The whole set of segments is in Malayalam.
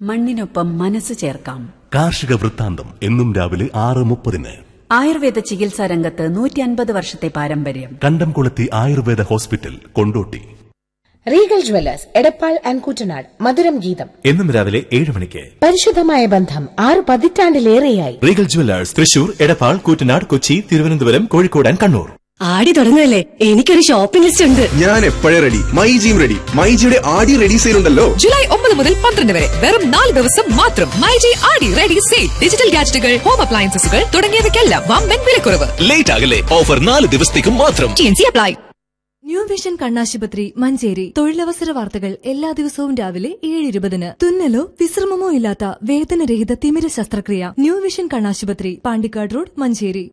മണ്ണിനൊപ്പം മനസ്സ് ചേർക്കാം. കാർഷിക വൃത്താന്തം എന്നും രാവിലെ 6:30. ആയുർവേദ ചികിത്സാ രംഗത്ത് 150 വർഷത്തെ പാരമ്പര്യം. കണ്ടംകുളത്തി Ayurveda hospital, Kondotty. Regal jewellers Edappal and Kuttanad. മധുരം ഗീതം എന്നും രാവിലെ 7 മണിക്ക്. പരിശുദ്ധമായ ബന്ധം 6 പതിറ്റാണ്ടിലേറെയായി. Regal jewellers Thrissur, Edappal, Koottanad, Kochi, Thiruvananthapuram, Kozhikode and Kannur. ആടി തുടങ്ങുകയല്ലേ, എനിക്കൊരു ഷോപ്പിംഗ് ലിസ്റ്റ് ഉണ്ട്. ഞാൻ എപ്പോഴേ റെഡി. മൈജിയും റെഡി. മൈജിയുടെ ആടി റെഡി സെയിൽ ഉണ്ടല്ലോ. ജൂലൈ 9 മുതൽ 12 വരെ വെറും 4 ദിവസം മാത്രം. മൈജി ആടി റെഡി സെയിൽ. ഡിജിറ്റൽ ഗാഡ്ജറ്റുകൾ, ഹോം അപ്ലയൻസസുകൾ തുടങ്ങിയവയ്ക്കെല്ലാം വമ്പൻ വിലക്കുറവ്. ലേറ്റ് ആകല്ലേ, ഓഫർ 4 ദിവസത്തേക്കും മാത്രം. T&C apply. ന്യൂ വിഷൻ കണ്ണാശുപത്രി, മഞ്ചേരി. തൊഴിലവസര വാർത്തകൾ എല്ലാ ദിവസവും രാവിലെ 7:20. തുന്നലോ വിശ്രമമോ ഇല്ലാത്ത വേദനരഹിത തിമിര ശസ്ത്രക്രിയ. ന്യൂ വിഷൻ കണ്ണാശുപത്രി, പാണ്ടിക്കാട് റോഡ്, മഞ്ചേരി.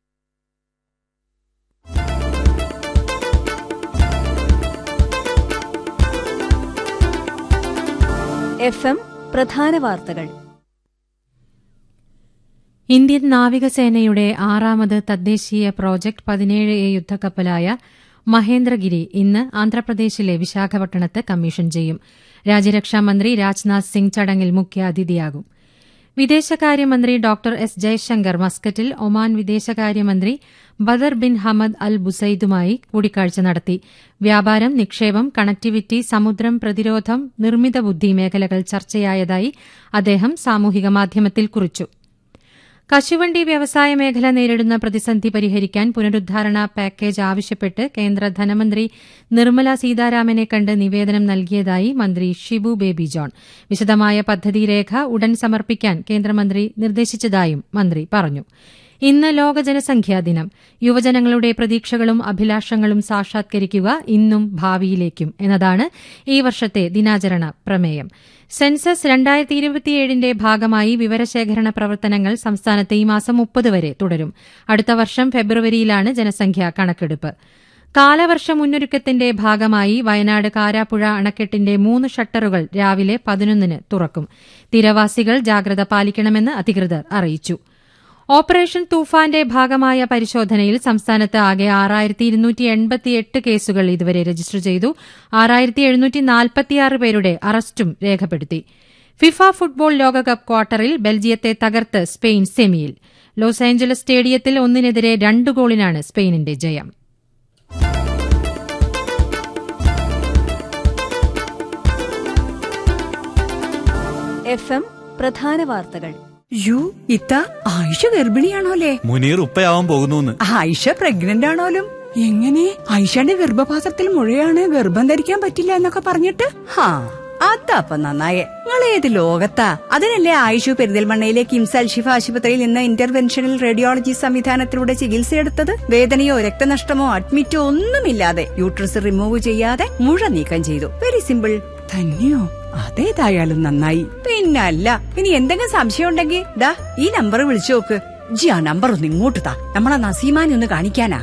FM പ്രധാന വാർത്തകൾ. ഇന്ത്യൻ നാവികസേനയുടെ 6ാമത് തദ്ദേശീയ പ്രോജക്ട് 17A യുദ്ധക്കപ്പലായ മഹേന്ദ്രഗിരി ഇന്ന് ആന്ധ്രാപ്രദേശിലെ വിശാഖപട്ടണത്ത് കമ്മീഷൻ ചെയ്യും. രാജ്യരക്ഷാമന്ത്രി രാജ്നാഥ് സിംഗ് ചടങ്ങിൽ മുഖ്യാതിഥിയാകും. വിദേശകാര്യമന്ത്രി ഡോക്ടർ എസ് ജയശങ്കർ മസ്കറ്റിൽ ഒമാൻ വിദേശകാര്യമന്ത്രി ബദർ ബിൻ ഹമദ് അൽ ബുസൈദുമായി കൂടിക്കാഴ്ച നടത്തി. വ്യാപാരം, നിക്ഷേപം, കണക്ടിവിറ്റി, സമുദ്രം, പ്രതിരോധം, നിർമ്മിത ബുദ്ധി മേഖലകൾ ചർച്ചയായതായി അദ്ദേഹം സാമൂഹിക മാധ്യമത്തിൽ കുറിച്ചു. കശുവണ്ടി വ്യവസായ മേഖല നേരിടുന്ന പ്രതിസന്ധി പരിഹരിക്കാൻ പുനരുദ്ധാരണ പാക്കേജ് ആവശ്യപ്പെട്ട് കേന്ദ്ര ധനമന്ത്രി നിർമ്മല സീതാരാമനെ കണ്ട് നിവേദനം നൽകിയതായി മന്ത്രി ഷിബു ബേബി ജോൺ. വിശദമായ പദ്ധതിരേഖ ഉടൻ സമർപ്പിക്കാൻ കേന്ദ്രമന്ത്രി നിർദ്ദേശിച്ചതായും മന്ത്രി പറഞ്ഞു. ഇന്ന് ലോക ജനസംഖ്യാ ദിനം. യുവജനങ്ങളുടെ പ്രതീക്ഷകളും അഭിലാഷങ്ങളും സാക്ഷാത്കരിക്കുക ഇന്നും ഭാവിയിലേക്കും എന്നതാണ് ഈ വർഷത്തെ ദിനാചരണ പ്രമേയം. സെൻസസ് 2027ന്റെ ഭാഗമായി വിവരശേഖരണ പ്രവർത്തനങ്ങൾ സംസ്ഥാനത്ത് ഈ മാസം 30 വരെ തുടരും. അടുത്ത വർഷം ഫെബ്രുവരിയിലാണ് ജനസംഖ്യാ കണക്കെടുപ്പ്. കാലവർഷ മുന്നൊരുക്കത്തിന്റെ ഭാഗമായി വയനാട് കാരാപ്പുഴ അണക്കെട്ടിന്റെ 3 ഷട്ടറുകൾ രാവിലെ 11 തുറക്കും. തീരവാസികൾ ജാഗ്രത പാലിക്കണമെന്ന് അധികൃതർ അറിയിച്ചു. ഓപ്പറേഷൻ തൂഫാന്റെ ഭാഗമായ പരിശോധനയിൽ സംസ്ഥാനത്ത് ആകെ 6288 കേസുകൾ ഇതുവരെ രജിസ്റ്റർ ചെയ്തു. 6746 പേരുടെ അറസ്റ്റും രേഖപ്പെടുത്തി. ഫിഫ ഫുട്ബോൾ ലോകകപ്പ് ക്വാർട്ടറിൽ ബെൽജിയത്തെ തകർത്ത് സ്പെയിൻ സെമിയിൽ. ലോസ് ഏഞ്ചലസ് സ്റ്റേഡിയത്തിൽ 1-നെതിരെ 2 ഗോളിനാണ് സ്പെയിനിന്റെ ജയം. FM പ്രധാന വാർത്തകൾ. ഇത്ത ആയിഷ ഗർഭിണിയാണോലേ? മുനീർ ഉപ്പയാവാൻ പോകുന്നു. ആയിഷ പ്രഗ്നന്റ് ആണോലും? എങ്ങനെ? ആയിഷയുടെ ഗർഭപാത്രത്തിൽ മുഴയാണ്, ഗർഭം ധരിക്കാൻ പറ്റില്ല എന്നൊക്കെ പറഞ്ഞിട്ട്. അതപ്പ നന്നായേ. നിങ്ങൾ ഏത് ലോകത്താ? അതിനല്ലേ ആയിഷു പെരിന്തൽമണ്ണയിലെ കിംസ് അൽഷിഫ ആശുപത്രിയിൽ നിന്ന് ഇന്റർവെൻഷണൽ റേഡിയോളജി സംവിധാനത്തിലൂടെ ചികിത്സയെടുത്തത്. വേദനയോ രക്തനഷ്ടമോ അഡ്മിറ്റോ ഒന്നുമില്ലാതെ യൂട്രസ് റിമൂവ് ചെയ്യാതെ മുഴ നീക്കം ചെയ്തു. Very simple. തന്നെയോ? അതേതായാലും നന്നായി. പിന്നല്ല, ഇനി എന്തെങ്കിലും സംശയം ഉണ്ടെങ്കിൽ ദാ ഈ നമ്പർ വിളിച്ചു നോക്ക്. ആ നമ്പർ ഒന്ന് ഇങ്ങോട്ട് താ, നമ്മളെ നസീമാനെ ഒന്ന് കാണിക്കാനാ.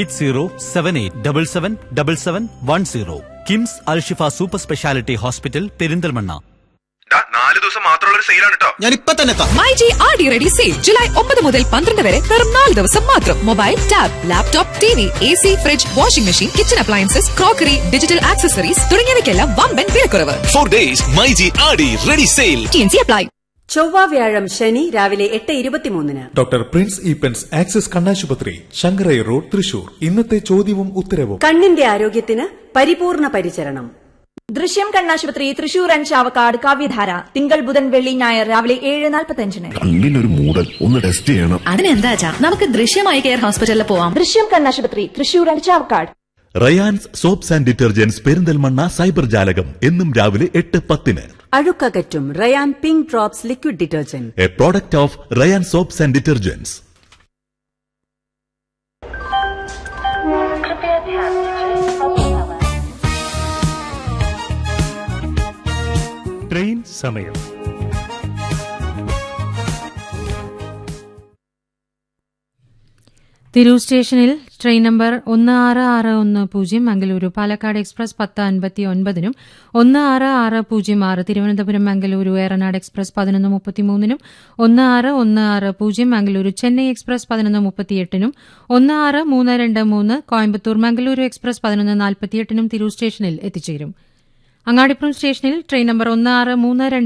8078777710. KIMS Alshifa super speciality hospital, Perinthalmanna. 4 ദിവസം മാത്രമുള്ള സെയിലാണ് കേട്ടോ. ഞാൻ ഇപ്പൊ തന്നെ മൈജി ആടി റെഡി സെയിൽ. ജൂലൈ 9 മുതൽ 12 വരെ വെറും 4 ദിവസം മാത്രം. Mobile, tab, laptop, TV, AC, fridge, washing machine, kitchen appliances, crockery, digital accessories തുടങ്ങിയവയ്ക്കെല്ലാം വമ്പൻ വിലക്കുറവ്. 4 days മൈജി ആടി റെഡി സെയിൽ. T&C apply. ചൊവ്വ, വ്യാഴം, ശനി രാവിലെ 8:23. ഡോക്ടർ പ്രിൻസ് ഈപ്പൻസ് ആക്സിസ് കണ്ണാശുപത്രി, ശങ്കരൈ റോഡ്, തൃശൂർ. ഇന്നത്തെ ചോദ്യവും ഉത്തരവും. കണ്ണിന്റെ ആരോഗ്യത്തിന് പരിപൂർണ പരിചരണം. ദൃശ്യം കണ്ണാശുപത്രി, തൃശൂർ ആൻഡ് ചാവക്കാട്. കാവ്യധാര തിങ്കൾ, ബുധൻ, വെള്ളി, ഞായർ രാവിലെ 7:45. കണ്ണിനൊരു മൂടൽ, ഒന്ന് ടെസ്റ്റ് ചെയ്യണം. അതിനെന്താ, നമുക്ക് ദൃശ്യമായി കെയർ ഹോസ്പിറ്റലിൽ പോവാം. ദൃശ്യം കണ്ണാശുപത്രി, Thrissur and Chavakkad. Rayan's soaps and detergents, Perinthalmanna cyber ജാലകം എന്നും രാവിലെ 8:10. അഴുക്കകറ്റും Ryan pink drops liquid detergent, A product of Ryan soaps and detergents. Train സമയം. തിരൂർ സ്റ്റേഷനിൽ train number 1661 Mangaluru Palakkad express 10:59 1660 Thiruvananthapuram Mangaluru Eranad express 11:33 1610 Mangaluru Chennai express 11:38 16323 Coimbatore Mangaluru express 11:48 Tirur സ്റ്റേഷനിൽ എത്തിച്ചേരും. അങ്ങാടിപ്പുറം സ്റ്റേഷനിൽ ട്രെയിൻ നമ്പർ 1632